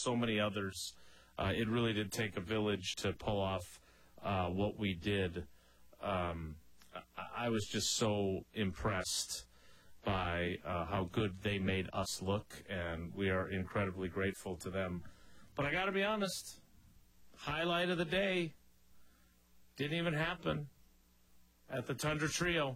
so many others. It really did take a village to pull off what we did. I was just so impressed by how good they made us look, and we are incredibly grateful to them. But I got to be honest, highlight of the day didn't even happen at the Tundra Trio.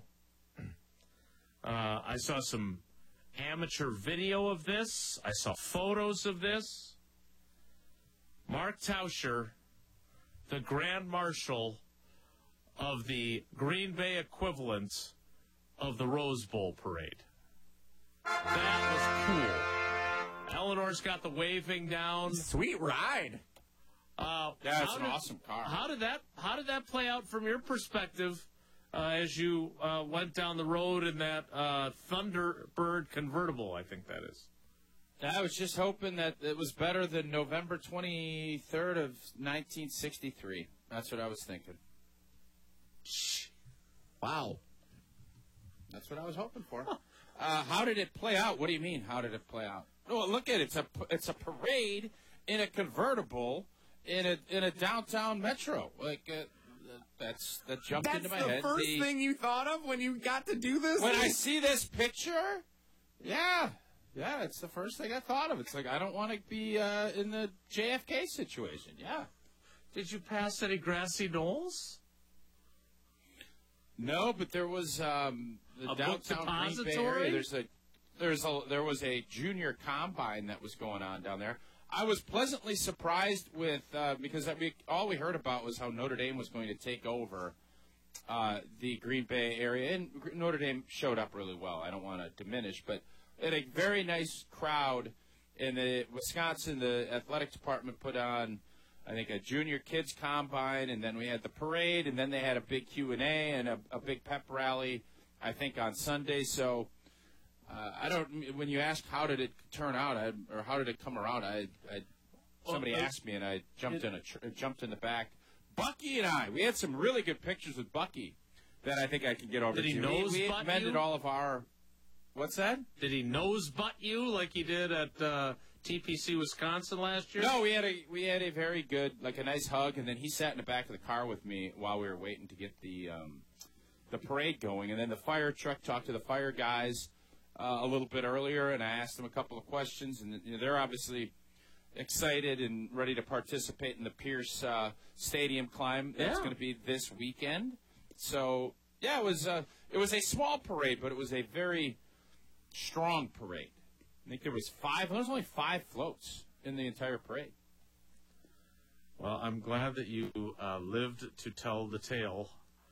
I saw some amateur video of this. I saw photos of this. Mark Tauscher, the Grand Marshal of the Green Bay equivalent of the Rose Bowl parade. That was cool. Eleanor's got the waving down. Sweet ride. It's an awesome car. How did that play out from your perspective as you went down the road in that Thunderbird convertible? I think that is. I was just hoping that it was better than November 23rd of 1963. That's what I was thinking. Wow. That's what I was hoping for. How did it play out? What do you mean, how did it play out? Oh, look at it. It's a parade in a convertible in a downtown metro. That jumped into my head. That's the first thing you thought of when you got to do this? When I see this picture, yeah, it's the first thing I thought of. It's like, I don't want to be in the JFK situation. Yeah. Did you pass any grassy knolls? No, but there was the downtown Green Bay area. There was a junior combine that was going on down there. I was pleasantly surprised with because all we heard about was how Notre Dame was going to take over the Green Bay area, and Notre Dame showed up really well. I don't want to diminish, but it had a very nice crowd. In Wisconsin, the athletic department put on, I think, a junior kids combine, and then we had the parade, and then they had a big Q&A and a big pep rally, I think, on Sunday. So when you ask how did it turn out, or how did it come around, somebody asked me, and I jumped in the back. Bucky and I, we had some really good pictures with Bucky that I think I can get over to. Did he nose we butt amended you? All of our. What's that? Did he nose butt you like he did at TPC Wisconsin last year? No, we had a very good, like a nice hug, and then he sat in the back of the car with me while we were waiting to get the parade going, and then the fire truck talked to the fire guys a little bit earlier, and I asked them a couple of questions, and they're obviously excited and ready to participate in the Pierce Stadium climb. That's going to be this weekend. So yeah, it was a small parade, but it was a very strong parade. I think there was only 5 floats in the entire parade. Well, I'm glad that you lived to tell the tale.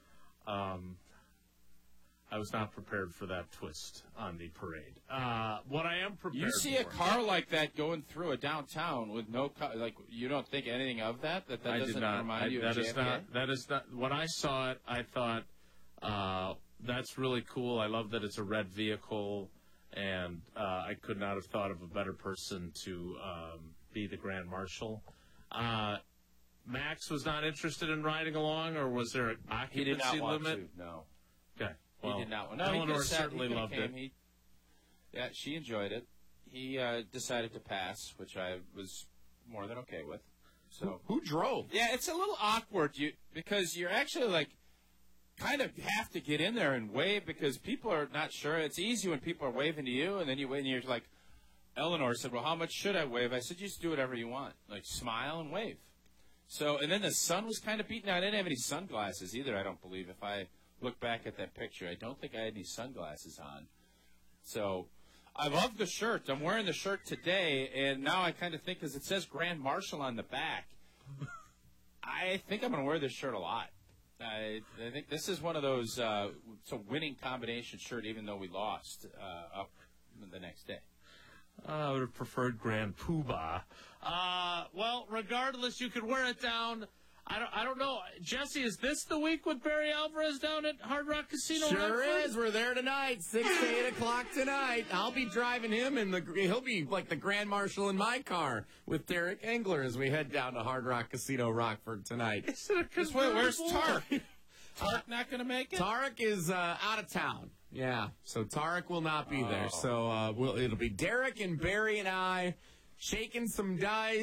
I was not prepared for that twist on the parade. What I am prepared for... You see a car like that going through a downtown with no car, like, you don't think anything of that? That doesn't remind you of JFK? That is not... When I saw it, I thought, that's really cool. I love that it's a red vehicle, and I could not have thought of a better person to be the Grand Marshal. Max was not interested in riding along, or was there an occupancy limit? He did not want to, no. Okay. Well, he did not want to. Eleanor certainly loved it. Yeah, she enjoyed it. He decided to pass, which I was more than okay with. So who drove? Yeah, it's a little awkward because you're actually like kind of have to get in there and wave because people are not sure. It's easy when people are waving to you, and then you wait and you're like, Eleanor said, well, how much should I wave? I said, just do whatever you want. Like, smile and wave. So, and then the sun was kind of beating out. I didn't have any sunglasses either, I don't believe. If I look back at that picture, I don't think I had any sunglasses on. So, I love the shirt. I'm wearing the shirt today, and now I kind of think, because it says Grand Marshal on the back, I think I'm going to wear this shirt a lot. I think this is one of those, it's a winning combination shirt, even though we lost up the next day. I would have preferred Grand Poobah. Well, regardless, you could wear it down. I don't know. Jesse, is this the week with Barry Alvarez down at Hard Rock Casino? Sure is. We're there tonight, 6 to 8 o'clock tonight. I'll be driving him, and he'll be like the Grand Marshal in my car with Derek Engler as we head down to Hard Rock Casino Rockford tonight. Where's Tarek? Tarek not going to make it? Tarek is out of town. Yeah, so Tarek will not be there. So it'll be Derek and Barry and I shaking some dice.